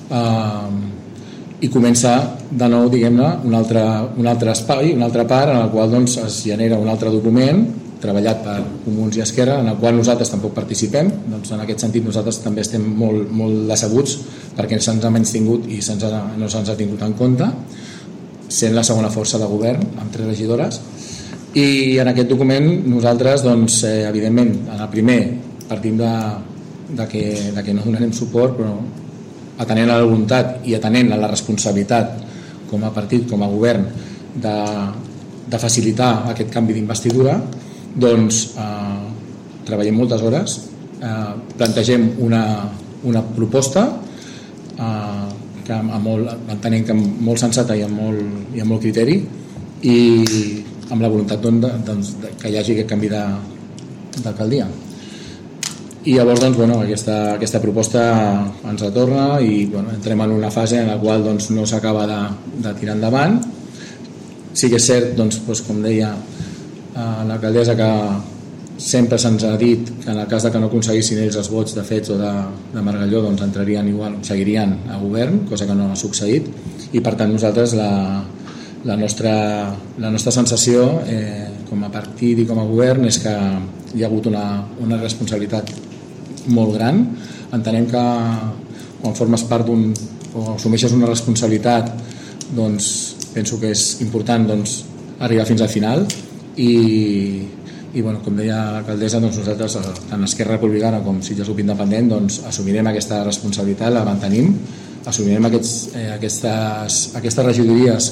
i comença de nou, diguem-ne, un altre espai, una altra part en el qual doncs, es genera un altre document treballat per Comuns i Esquerra, en el qual nosaltres tampoc participem. Doncs en aquest sentit nosaltres també estem molt decebuts perquè se'ns ha menystingut i no se'ns ha tingut en compte, sent la segona força de govern amb 3 regidores. I en aquest document nosaltres, doncs, evidentment, en el primer partim de que no donarem suport, però atenent a la voluntat i atenent a la responsabilitat com a partit, com a govern de facilitar aquest canvi d'investidura, doncs treballem moltes hores, plantegem una proposta que entenem que molt sensata i amb molt criteri, i amb la voluntat doncs, que hi hagi aquest canvi d'alcaldia. I llavors doncs, aquesta proposta ens retorna i entrem en una fase en la qual doncs, no s'acaba de tirar endavant. Sí que és cert, doncs, com deia l'alcaldessa, que sempre se'ns ha dit que en el cas de que no aconseguissin ells els vots de Fets o de Margalló, doncs entrarien igual, seguirien a govern, cosa que no ha succeït, i per tant nosaltres la nostra sensació com a partit i com a govern és que hi ha hagut una responsabilitat molt gran. Entenem que quan formes part o assumeixes una responsabilitat, doncs penso que és important arribar fins al final i com deia l'alcaldessa, doncs nosaltres tant Esquerra Republicana com Sitges Grup Independent doncs assumirem aquesta responsabilitat, la mantenim, assumirem aquestes regidories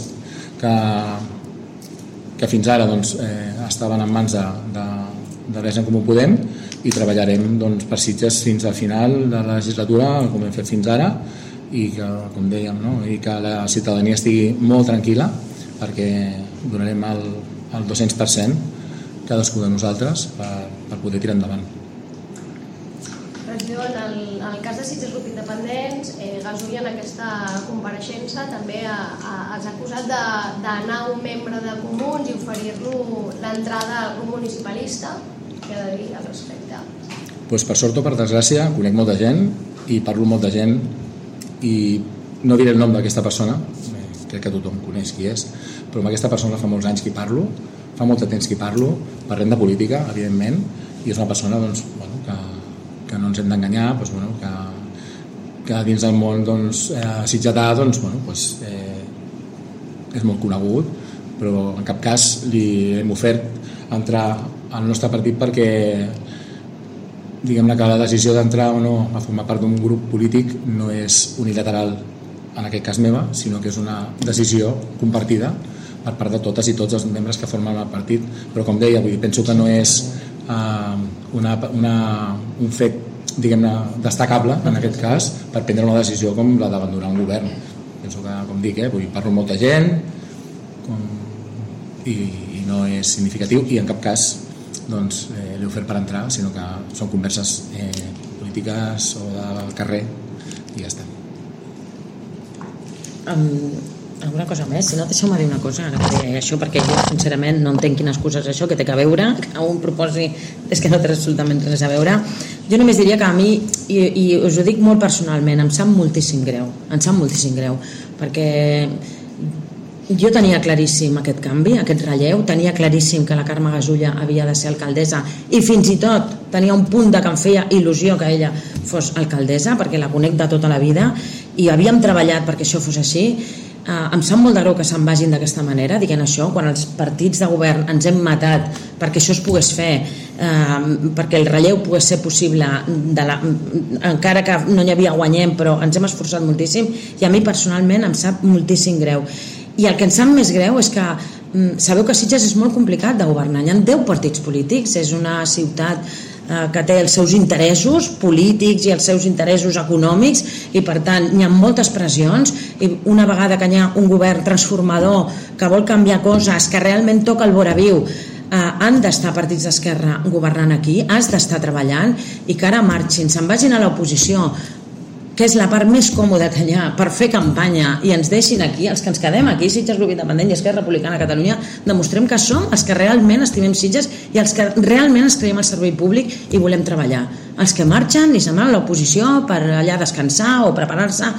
que fins ara doncs, estaven en mans de Res en Comú Podem, i treballarem doncs, per Sitges fins al final de la legislatura, com hem fet fins ara, i que, com dèiem, i que la ciutadania estigui molt tranquil·la, perquè donarem el 200% cadascú de nosaltres per poder tirar endavant. Regidor, en el cas de Sitges Grup Independents, Gasull en aquesta compareixença també has acusat d'anar un membre de Comuns i oferir-lo l'entrada al grup municipalista. Què ha de dir al respecte? Pues per sort o per desgràcia conec molta gent i parlo amb molta gent, i no diré el nom d'aquesta persona, crec que tothom coneix qui és, però amb aquesta persona fa molts anys que hi parlo, fa molt de temps que hi parlo, parlem de política, evidentment, i és una persona doncs, que no ens hem d'enganyar, que dins del món sitgetà és molt conegut, però en cap cas li hem ofert entrar al nostre partit perquè diguem-ne que la decisió d'entrar o no a formar part d'un grup polític no és unilateral, en aquest cas meva, sinó que és una decisió compartida per part de totes i tots els membres que formen el partit. Però com deia, penso que no és un fet diguem-ne destacable en aquest cas per prendre una decisió com la d'abandonar un govern. Penso que, com dic, parlo amb molta gent i no és significatiu, i en cap cas l'he ofert per entrar, sinó que són converses polítiques o del carrer i ja està. Alguna cosa més? Si no, deixeu-me dir una cosa això, perquè jo sincerament no entenc quina excusa és això, que té que veure, que un proposi és que no té absolutament res a veure. Jo només diria que a mi, i us ho dic molt personalment, em sap moltíssim greu, perquè jo tenia claríssim aquest canvi, aquest relleu, tenia claríssim que la Carme Gasulla havia de ser alcaldessa, i fins i tot tenia un punt de que em feia il·lusió que ella fos alcaldessa, perquè la conec de tota la vida i havíem treballat perquè això fos així. Em sap molt de greu que se'n vagin d'aquesta manera, dient això, quan els partits de govern ens hem matat perquè això es pogués fer, perquè el relleu pogués ser possible, encara que no n'hi havia guanyem, però ens hem esforçat moltíssim, i a mi personalment em sap moltíssim greu. I el que em sap més greu és que sabeu que Sitges és molt complicat de governar, hi ha 10 partits polítics, és una ciutat que té els seus interessos polítics i els seus interessos econòmics, i per tant hi ha moltes pressions, i una vegada que hi ha un govern transformador que vol canviar coses, que realment toca el voraviu, han d'estar partits d'esquerra governant aquí, has d'estar treballant, i que ara marxin, se'n vagin a l'oposició, que és la part més còmoda que hi ha per fer campanya, i ens deixin aquí, els que ens quedem aquí, Sitges Grup Independent i Esquerra Republicana de Catalunya, demostrem que som els que realment estimem Sitges i els que realment ens creiem el servei públic i volem treballar. Els que marxen i se'n van a l'oposició per allà descansar o preparar-se